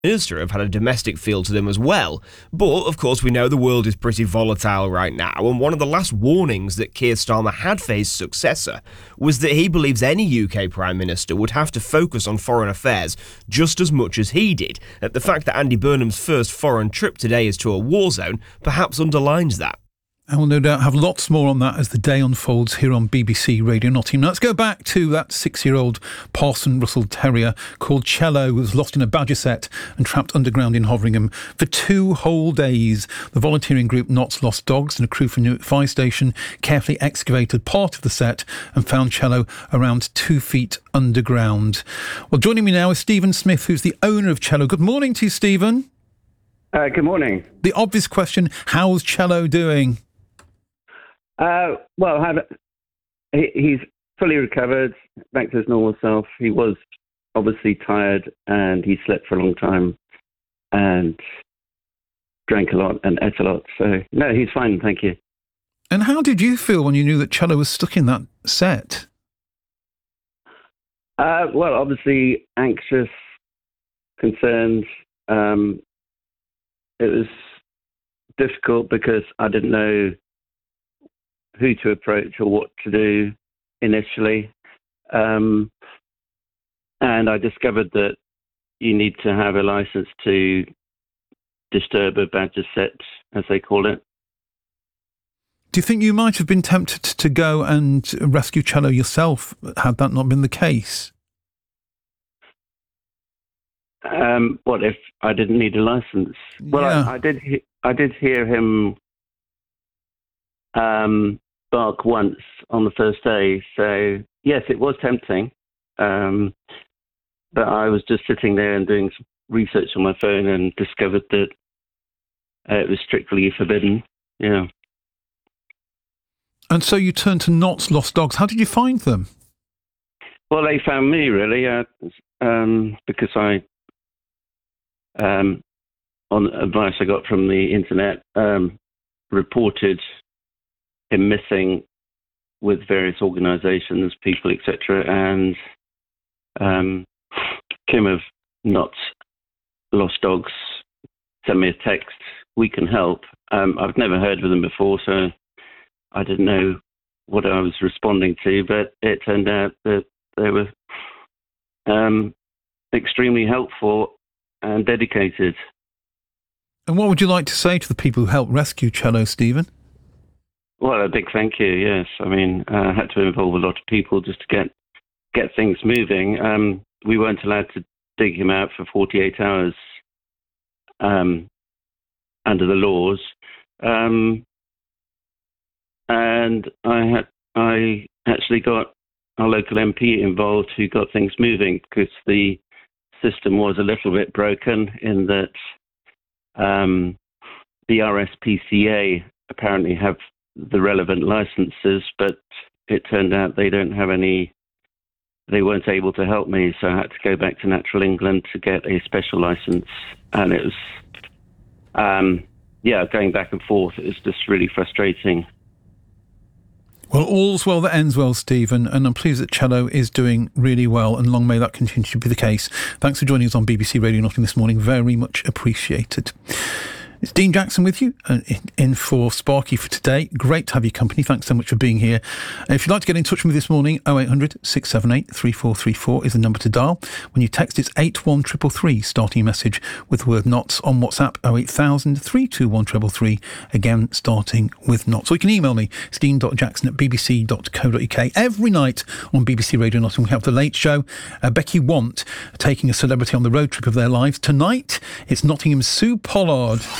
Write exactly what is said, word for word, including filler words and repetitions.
Minister have had a domestic feel to them as well. But, of course, we know the world is pretty volatile right now, and one of the last warnings that Keir Starmer had for his successor was that he believes any U K Prime Minister would have to focus on foreign affairs just as much as he did. The fact that Andy Burnham's first foreign trip today is to a war zone perhaps underlines that. And we'll no doubt have lots more on that as the day unfolds here on B B C Radio Nottingham. Now, let's go back to that six-year-old Parson Russell Terrier called Cello, who was lost in a badger set and trapped underground in Hoveringham for two whole days. The volunteering group Knott's Lost Dogs and a crew from Newark Fire Station carefully excavated part of the set and found Cello around two feet underground. Well, joining me now is Stephen Smith, who's the owner of Cello. Good morning to you, Stephen. Uh, good morning. The obvious question, how's Cello doing? Uh, well, had, he, he's fully recovered, back to his normal self. He was obviously tired and he slept for a long time and drank a lot and ate a lot. So, no, he's fine, thank you. And how did you feel when you knew that Cello was stuck in that set? Uh, well, obviously anxious, concerned. Um, it was difficult because I didn't know who to approach or what to do initially. Um, and I discovered that you need to have a license to disturb a badger set, as they call it. Do you think you might have been tempted to go and rescue Cello yourself, had that not been the case? Um, what if I didn't need a license? Well, yeah. I, I did. He- I did hear him um, bark once on the first day. So yes, it was tempting. Um, but I was just sitting there and doing some research on my phone and discovered that uh, it was strictly forbidden. Yeah. And so you turned to Knott's Lost Dogs. How did you find them? Well, they found me really, uh, um, because I, um, on advice I got from the internet, um, reported him missing with various organisations, people, et cetera. And um, Kim of Knott's Lost Dogs sent me a text. We can help. Um, I've never heard of them before, so I didn't know what I was responding to. But it turned out that they were um, extremely helpful and dedicated. And what would you like to say to the people who helped rescue Cello, Stephen? Well, a big thank you, yes. I mean, uh, I had to involve a lot of people just to get get things moving. Um, we weren't allowed to dig him out for forty-eight hours um, under the laws. Um, and I had I actually got our local M P involved who got things moving because the system was a little bit broken in that um, the R S P C A apparently have the relevant licenses, but it turned out they don't have any, they weren't able to help me, so I had to go back to Natural England to get a special license, and it was, um, yeah, going back and forth, it was just really frustrating. Well, all's well that ends well, Stephen, and I'm pleased that Cello is doing really well, and long may that continue to be the case. Thanks for joining us on B B C Radio Nottingham this morning. Very much appreciated. It's Dean Jackson with you, uh, in for Sparky for today. Great to have your company. Thanks so much for being here. Uh, if you'd like to get in touch with me this morning, oh eight hundred, six seven eight, three four three four is the number to dial. When you text, it's eight one three three three, starting a message with the word Knots. On WhatsApp, oh eight thousand, three two one three three three, again, starting with Knots. Or you can email me, dean dot jackson at b b c dot co dot u k. Every night on B B C Radio Nottingham, we have The Late Show. Uh, Becky Want taking a celebrity on the road trip of their lives. Tonight, it's Nottingham's Sue Pollard.